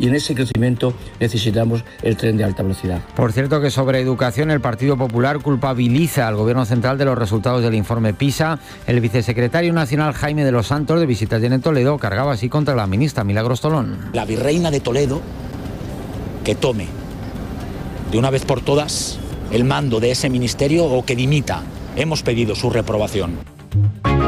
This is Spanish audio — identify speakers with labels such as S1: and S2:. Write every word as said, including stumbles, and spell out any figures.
S1: y en ese crecimiento necesitamos el tren de alta velocidad.
S2: Por cierto que sobre educación el Partido Popular culpabiliza al Gobierno central de los resultados del informe PISA. El vicesecretario nacional Jaime de los Santos, de visita en Toledo, cargaba así contra la ministra Milagros Tolón.
S3: La virreina de Toledo que tome de una vez por todas el mando de ese ministerio o que dimita. Hemos pedido su reprobación.